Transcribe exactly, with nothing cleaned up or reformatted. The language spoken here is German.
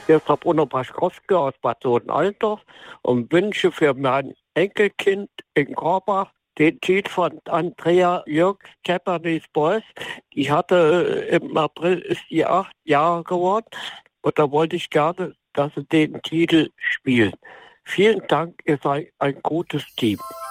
Hier ist der Bruno Paschkowski aus Bad Sohn-Altdorf und wünsche für mein Enkelkind in Korbach den Lied von Andrea Jürg, Japanese Boys. Die hatte äh, im April ist die acht Jahre geworden und da wollte ich gerne, dass sie den Titel spielen. Vielen Dank, ihr seid ein gutes Team.